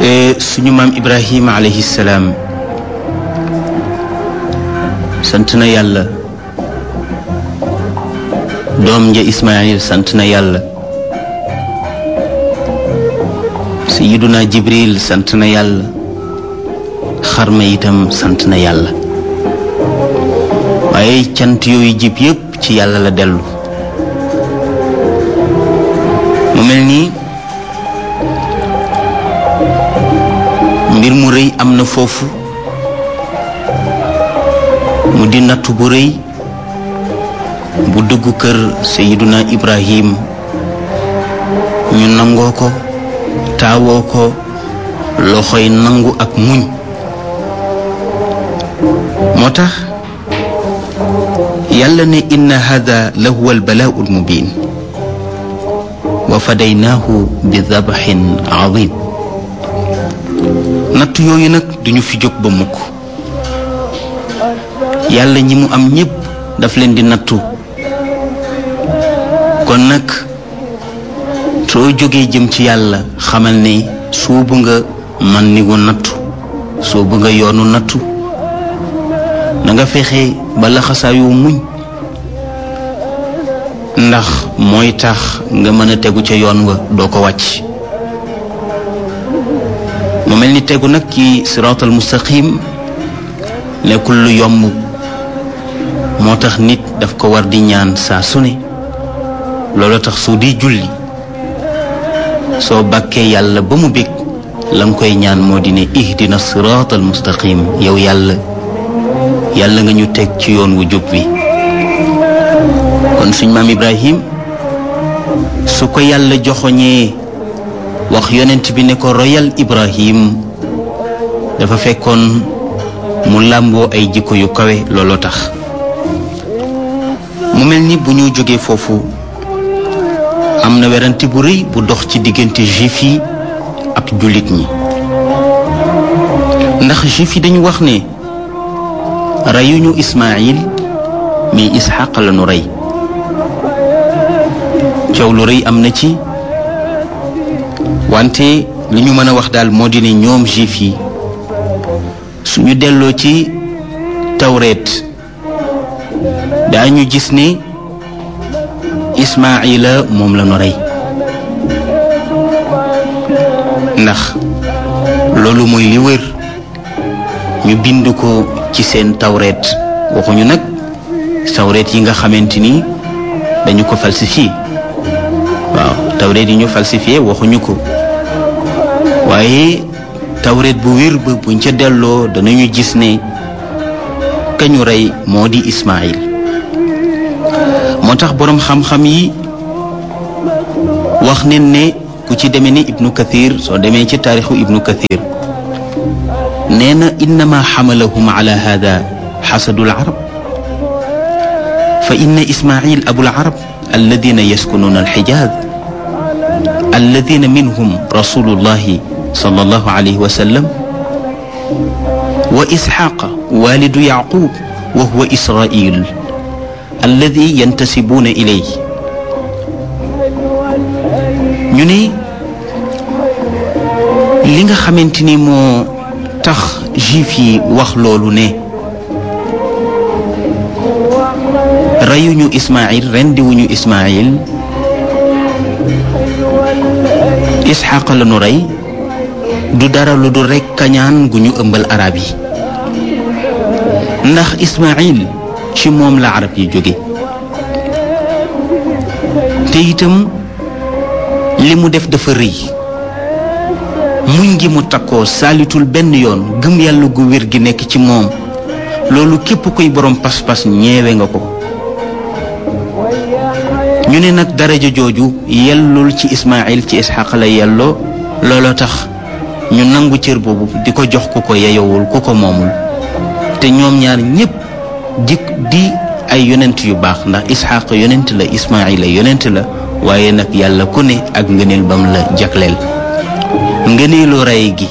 suñu maam Ibrahima alayhi salaam sant na yàlla, doom ja Ismaayil sant na yàlla, Sayyiduna Jibril sant na yàlla, xarma itam sant na yàlla. waaye cant yooyu jib yépp ci yàlla la dellu. mu mel nii mbir mu rëy am na foofu, mu di nattu bu rëy bu dugg kër Sayyiduna Ibrahim. ñu nangoo ko, taawoo ko loxoy nangu ak muñ. moo tax yàlla ne inna hada la huwa albalaau almubin wa fadaynaahu bi dabaxin azim. nattu yooyu nag duñu fi jóg ba mukk. yàlla ñi mu am ñépp daf leen di nattu. kon nag soo jógee jëm ci yàlla xamal ne soobu nga man ni gu nattu, soobu nga yoonu nattu. na nga fexe ba laxasaayu muñ, ndax mooy tax nga mën a tegu ca yoon wa doo ko wàcc. mu mel ni tegu nag ci siraatal mustaqim nekkul lu yomb. moo tax nit daf ko war di ñaan saa su ne. loolu tax su di julli soo bàkkee yàlla ba mu bég la nga koy ñaan moo di ne ihdina siraatal mustaqim, yow yàlla nga ñu teg ci yoon wu jub wi. kon suñ maam Ibrahim su ko yàlla joxoñee wax yonent bi ne ko royal Ibrahim, dafa fekkoon mu làmboo ay jikko yu kawe. looloo tax mu mel ni bu ñu jógee foofu am na werante bu rëy bu dox ci diggante juif yi ak jullit ñi. ndax juif yi dañu wax ne reyuñu Ismaayil mais Isxaq la nu rey. coow lu rëy am na ci, wante li ñu mën a wax daal moo di ne ñoom juif yi suñu delloo ci tawreet daañu gis ne Ismaayila moom la nu rey. ndax loolu mooy li wër, ñu bind ko ci seen tawreet. waxuñu nag tawreet yi nga xamante ni dañu ko falsifié. waaw tawreet yi ñu falsifié waxuñu ko, waaye tawreet bu wér ba buñ ca delloo danañu gis ne kañu rey moo di Ismaayil. moo tax boroom xam-xam yi wax nañ ne ku ci demee ni Ibnu Kathir, soo demee ci taarixu Ibnu Kathir nee na innama xamalahum ala hada xasadu al-arab fa inna Ismaayil abul arab alladina yaskunuuna alxijaaz alladina minhum rasulullahi sallallahu alayhi wa sallam wa Isxaaqa walidu Yaqub wa huwa Israil alladi yantasibuuna ilayhi. ñu ne li nga xamante ni moo tax juif yi wax loolu ne reyuñu Ismaayil, rendiwuñu Ismaayil, Isxaaq la nu rey, du dara lu dul rekk kañaan gu ñu ëmbal arab yi. ndax Ismaayil ci moom la arab yi jóge, te itam li mu def dafa rëy. muñ gi mu takkoo saalitul benn yoon, gëm yàlla gu wér gi nekk ci moom, loolu képp kuy borom pas-pas ñeewe nga ko. ñu ne nag daraja jooju yellul ci Ismaayil, ci Isxaaq la yelloo. looloo tax ñu nangu cër boobu di ko jox ku ko yeyowul, ku ko moomul. te ñoom ñaar ñépp di ay yonent yu baax, ndax Isxaaq yonent la, Ismaayil la yonent la, waaye nag yàlla ku ne ak ngëneel bam la jagleel. ngëneelu rey gi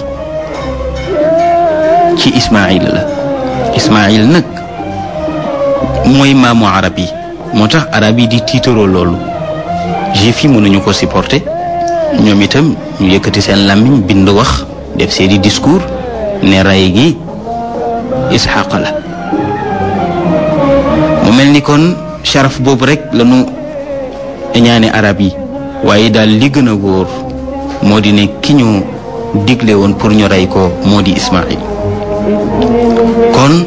ci Ismaayil la. Ismaayil nag mooy maamu arab yi, moo tax arab yi di tiitaroo loolu. juif yi mënuñu ko supporter, ñoom itam ñu yëkkati seen làmmiñ bind wax def seeni discours ne rey gi Isxaaq la. mu mel ni kon sharaf boobu rek lañu ñaane arab yi, waaye daal li gën a wóor moo di ne ki ñu digle woon pour ñu rey ko moo di Ismaïl. kon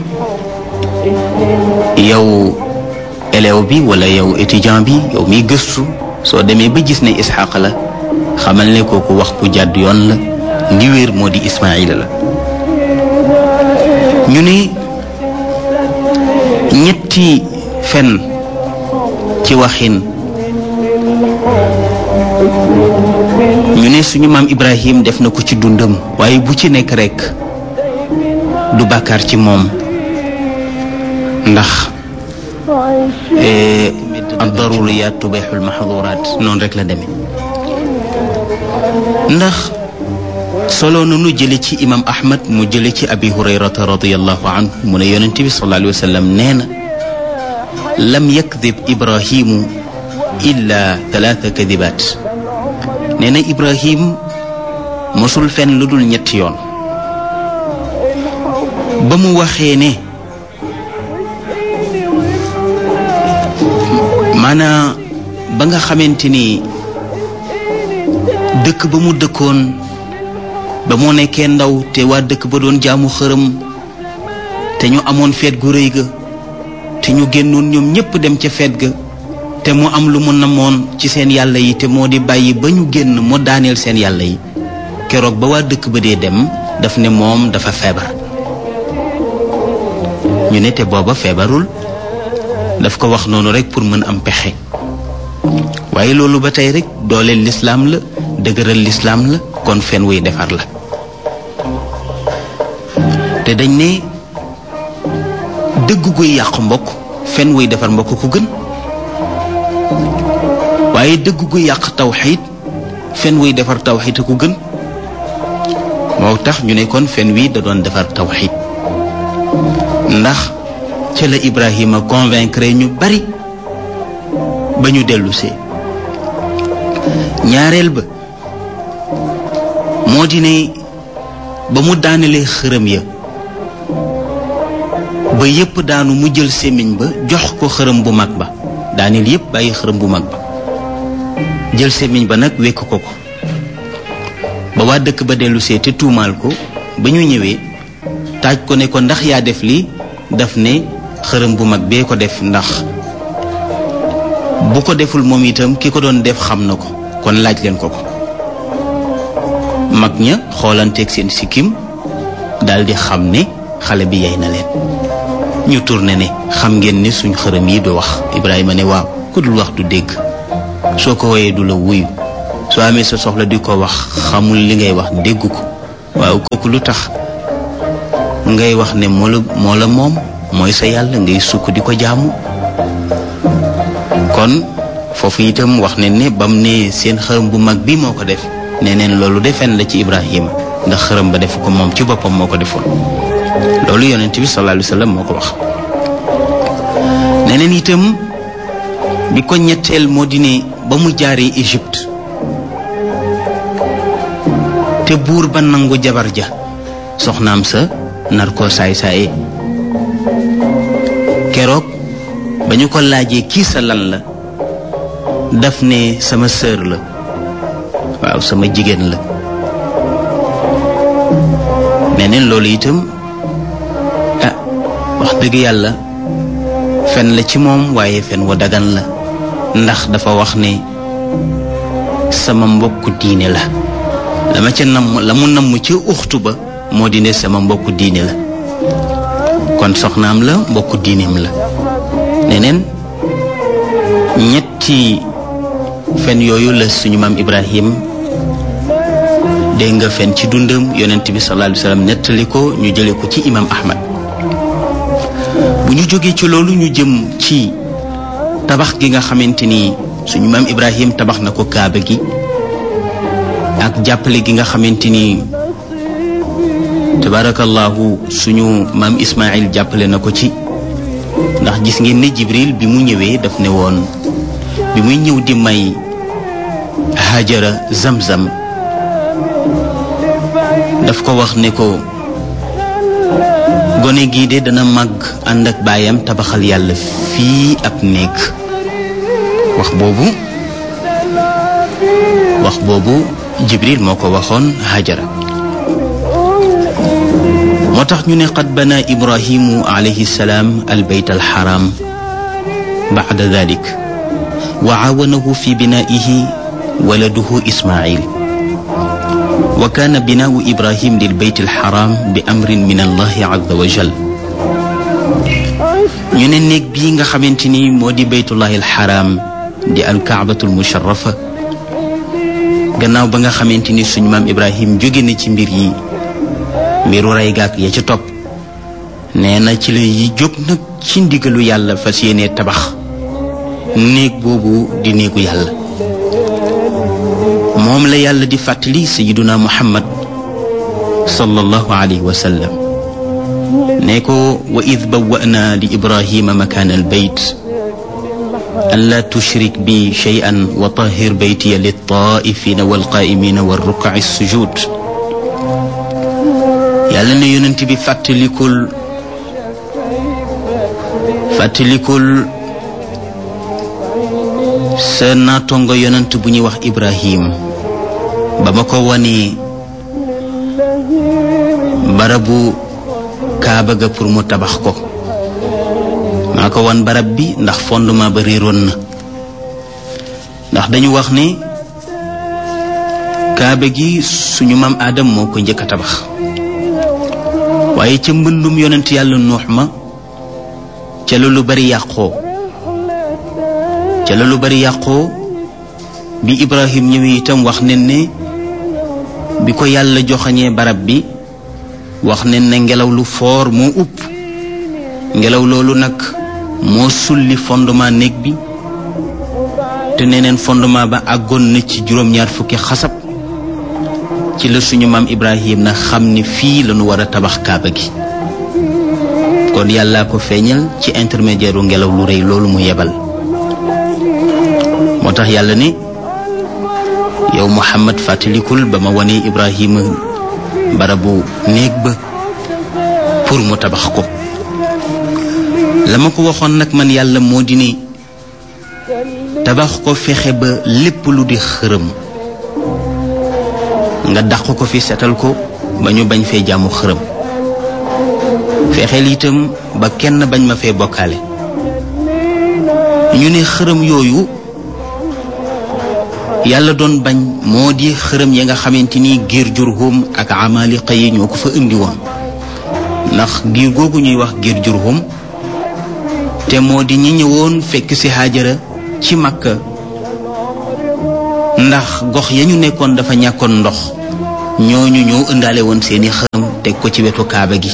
yow élève bi wala yow étudiant bi, yow miy gëstu, soo demee ba gis ne Isxaaq la, xamal ne kooku wax bu jàdd yoon la. li wér moo di Ismaïl la. ñu ne ñetti fen ci waxin, ñu ne suñu maam Ibrahim def na ko ci dundam, waaye bu ci nekk rekk du bàkkaar ci moom, ndax ad-daruriyaat tubihul mahduraat noonu rek la demee. ndax solo nanu jële ci imam Ahmad mu jële ci Abi Hurayrata radiyallahu anhu mu ne yonent bi sallallahu alayhi wa sallam nee na lam yakdib Ibrahimu illa 3 kadibaat. nee na Ibrahim mosul fen lu dul 3 yoon. ba mu waxee ne maanaam ba nga xamante ni dëkk ba mu dëkkoon ba moo nekkee ndaw te waa dëkk ba doon jaamu xërëm te ñu amoon feet gu rëy ga te ñu génnoon ñoom ñépp dem ca feet ga te mu am lu mu namoon ci seen yàlla yi te moo di bàyyi ba ñu génn mu daaneel seen yàlla yi. keroog ba waa dëkk ba dee dem daf ne moom dafa feebar. ñu ne te booba feebarul, daf ko wax noonu rekk pour mën am pexe. waaye loolu ba tey rekk dooleel lislaam la, dëgëral lislaam la, kon fen wuy defar la. te dañ ne dëgg guy yàq mbokk fen wuy defar mbokk ku gën, waaye dëgg guy yàq tawxiid fen wuy defar tawxiid ku gën. moo tax ñu ne kon fen wi da doon defar tawxiid, ndax ca la Ibrahima convaincre ñu bari ba ñu dellusee. ñaareel ba moo di ne ba mu daanelee xërëm ya ba yépp daanu mu jël sémmiñ ba jox ko xërëm bu mag ba, daaneel yépp bàyyi xërëm bu mag ba, jël sémmiñ ba nag wekk ko ko. ba waa dëkk ba dellusee te tuumaal ko, ba ñu ñëwee taaj ko ne ko ndax yaa def lii, daf ne xërëm bu mag bee ko def, ndax bu ko deful moom itam ki ko doon def xam na ko, kon laaj leen ko ko. mag ña xoolanteeg seen sikkim daldi xam ne xale bi yey na leen. ñu tourné ne xam ngeen ni suñ xërëm yi du wax. Ibrahima ne waaw, ku dul wax du dégg, soo ko woyee du la wuyu, soo amee sa soxla di ko wax xamul li ngay wax dégg ko. waaw kooku lu tax ngay wax ne moo la moom mooy sa yàlla, ngay sukk di ko jaamu. kon foofu itam wax ne ne bam ne seen xërëm bu mag bi moo ko def, ne neen loolu defen la ci Ibrahima, ndax xërëm ba def ko moom ci boppam moo ko defoon. loolu yonent bi sallallahu alayhi wa sallam moo ko wax. neneen itam bi ko ñetteel moo di ne ba mu jaaree Égypte te buur ba nangu jabar ja, soxnaam sa nar koo saay-saaye. keroog ba ñu ko laajee kii sa lan la, daf ne sama sœur la, waaw sama jigéen la. neneen loolu itam wax dëgg yàlla fen la ci moom, waaye fen wa dagan la, ndax dafa wax ne sama mbokku diine la. dama ca namm la mu namm ca uxtu ba moo di ne sama mbokku diine la, kon soxnaam la, mbokku diineem la. neneen ñetti fen yooyu la suñu maam Ibrahim dégg nga fen ci dundam. yonent bi sallallahu alayhi wa sallam nettali ko, ñu jële ko ci imam Ahmad. bu ñu jógee ci loolu ñu jëm ci tabax gi nga xamante ni suñu maam Ibrahim tabax na ko kaaba gi, ak jàppale gi nga xamante ni tabarakallahu suñu maam Ismaïl jàppale na ko ci. ndax gis ngeen ne Jibril bi mu ñëwee daf ne woon, bi muy ñëw di may Hajara Zamzam daf ko wax ne ko gone gii de dana màgg ànd ak baayam tabaxal yàlla fii ab néeg wax boobu Jibril moo ko waxoon Hajara moo tax ñu ne qad bana Ibrahimu alayhi salaam albayt alxaram ba'da dalik wa aawanahu fi binaa'ihi waladuhu Ismaa'il wa kaana binaa'u Ibrahim lilbayt alxaram bi amrin min allahi azza wa jal ñu ne néeg bii nga xamante ni moo di baytullahi alxaram di alkaabatul musharrafa gannaaw ba nga xamante ni suñu maam Ibrahim jóge na ci mbir yi mbiru rey gaak ya ca topp nee na ci la yi jóg nag ci ndigalu yàlla fas yéene tabax néeg boobu di néegu yàlla moom la yàlla di fàttali sayiduna Muhammad sallallahu alayhi wa sallam ne ko wa id bawwa'na li Ibrahima makaana albayt an laa tushrik bi shay'an wa tahhir baytiya lit-taa'ifina wal-qaa'imina war-ruk'i as-sujud yàlla ne yonent bi fàttalikul sa naatongo yonent bu ñuy wax Ibrahim ba ma ko wanee barabu Kaaba ga pour mu tabax ko maa ko wan barab bi ndax fondement ba réeroon na ndax dañu wax ne Kaaba gi suñu maam Aadam moo ko njëkk a tabax waaye ca mbëndum yonent yàlla Nuux ma ca la lu bari yàqoo bi Ibrahim ñëwee itam wax nen ne bi ko yàlla joxañee barab bi wax nen ne ngelaw lu foor moo upp ngelaw loolu nag moo sulli fondement néeg bi te neneen fondement ba àggoon na ci juróom-ñaar fukki xasab ci la suñu maam Ibrahim na xam ni fii lañu war a tabax Kaaba gi kon yàllaa ko feeñal ci intermédiaire u ngelaw lu rëy loolu mu yebal moo tax yàlla ne yow Muhammad fàttalikul ba ma wanee Ibrahima barabu néeg ba pour mu tabax ko la ma ko waxoon nag man yàlla moo di ne tabax ko fexe ba lépp lu di xërëm nga dàq ko fi setal ko ba ñu bañ fee jaamu xërëm fexeel itam ba kenn bañ ma fee bokkaale ñu ne xërëm yooyu yàlla doon bañ moo di xërëm ya nga xamante ni giir Jurhum ak Amaaliqa yi ñoo ko fa indi woon ndax giir googu ñuy wax giir Jurhum te moo di ñi ñëwoon fekk ci Haajara ci Makka ndax gox ya ñu nekkoon dafa ñàkkoon ndox ñooñu ñoo ëndaale woon seeni xërëm teg ko ci wetu Kaaba gi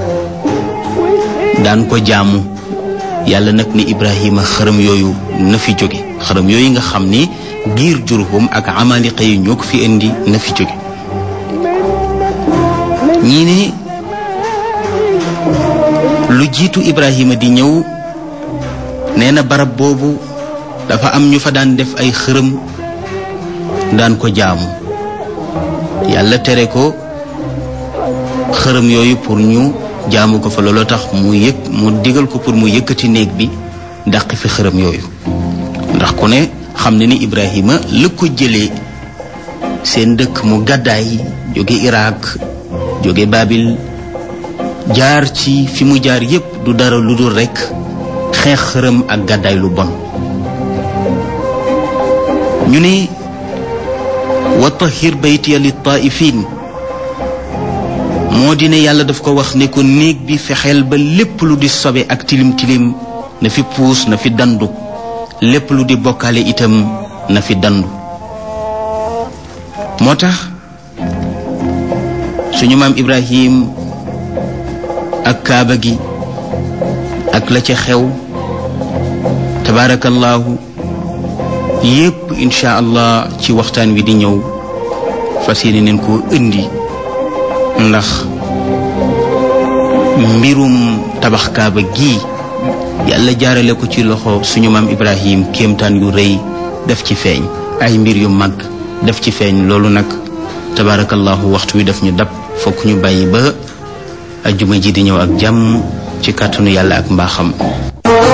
daan ko jaamu yàlla nag ni Ibrahima xërëm yooyu na fi jóge xërëm yooyu nga xam ni giir Jurhum ak Amaaliqa yi ñoo ko fi indi na fi jóge ñii ne lu jiitu Ibrahima di ñëw nee na barab boobu dafa am ñu fa daan def ay xërëm daan ko jaamu yàlla tere ko xërëm yooyu pour ñu jaamu ko fa looloo tax mu digal ko pour mu yëkkati néeg bi dàq fi xërëm yooyu ndax ku ne xam ne ni Ibrahima la ko jëlee seen dëkk mu gàddaay jóge Irak jóge Babil jaar ci fi mu jaar yépp du dara lu dul rekk xeex xërëm ak gàddaay lu bon ñu ne wa tahhir baytiya lit-taa'ifin moo di ne yàlla daf ko wax ne ko néeg bi fexeel ba lépp lu di sobe ak tilim tilim na fi puus na fi dandu lépp lu di bokkaale itam na fi dandu moo tax suñu maam Ibrahim ak Kaaba gi ak la ca xew tabaarakallaahu yépp insha allah ci waxtaan wi di ñëw fas yéene neen koo indi ndax mbirum tabax Kaaba gi yàlla jaarale ko ci loxo suñu maam Ibrahim kéemtaan yu rëy def ci feeñ ay mbir yu mag def ci feeñ loolu nag tabarakallahu waxtu wi daf ñu dab fokk ñu bàyyi ba ajjuma ji di ñëw ak jàmm ci kàttanu yàlla ak mbaaxam.